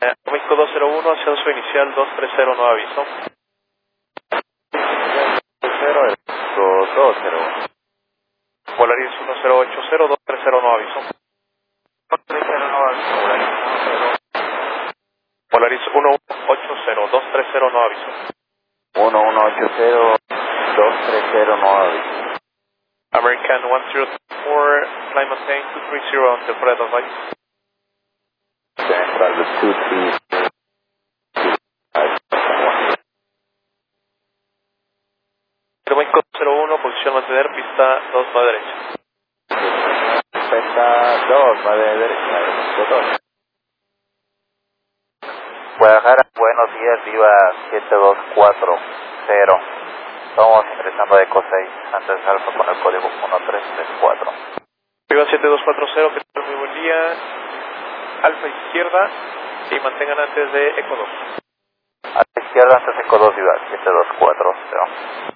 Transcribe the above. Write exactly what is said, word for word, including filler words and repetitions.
México dos cero uno, ascenso inicial dos tres cero, no aviso. cero, dos cero uno. Polaris uno cero ocho cero, dos tres cero, no aviso. dos tres cero, no aviso. Polaris uno uno ocho cero, dos tres cero, no aviso. uno uno ocho cero, dos tres cero, no aviso. American one zero four, flight maintain two three zero on the flight advice. Central two three. México dos cero uno, posición mantener, pista dos, va derecha. Pista dos, va de derecha, dos. Guadalajara, buenos días, Viva siete dos cuatro cero. Estamos ingresando a Eco seis, antes Alfa con el código uno tres tres cuatro. Viva siete dos cuatro cero, que tengan muy buen día. Alfa izquierda y mantengan antes de Eco dos. A la izquierda antes Eco dos, Viva siete dos cuatro cero.